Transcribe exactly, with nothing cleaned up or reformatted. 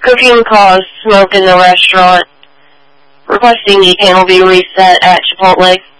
Cooking caused smoke in the restaurant. Requesting E-Panel be reset at Chipotle.